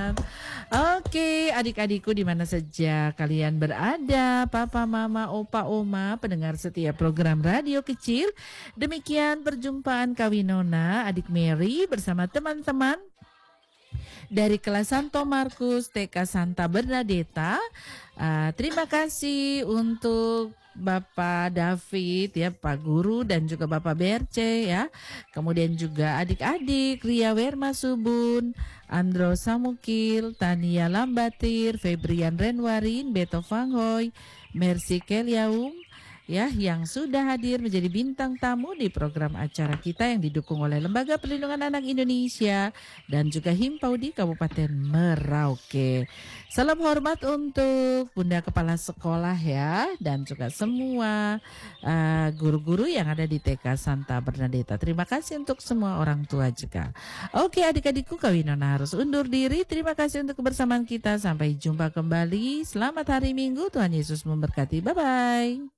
Oke, adik-adikku di mana saja kalian berada, papa, mama, opa, oma, pendengar setiap program radio kecil. Demikian perjumpaan Kawinona, adik Mary bersama teman-teman dari kelas Santo Markus TK Santa Bernadetta. Terima kasih untuk Bapak David ya, Pak Guru dan juga Bapak Berce ya. Kemudian juga adik-adik Ria Werma Subun, Andro Samukil, Tania Lambatir, Febrian Renwarin, Beto Fanghoy, Mercy Keliaum ya, yang sudah hadir menjadi bintang tamu di program acara kita yang didukung oleh Lembaga Perlindungan Anak Indonesia dan juga Himpaudi Kabupaten Merauke. Salam hormat untuk Bunda Kepala Sekolah ya, dan juga semua guru-guru yang ada di TK Santa Bernadetta. Terima kasih untuk semua orang tua juga. Oke adik-adikku, Kawinona harus undur diri. Terima kasih untuk kebersamaan kita. Sampai jumpa kembali. Selamat hari Minggu. Tuhan Yesus memberkati. Bye-bye.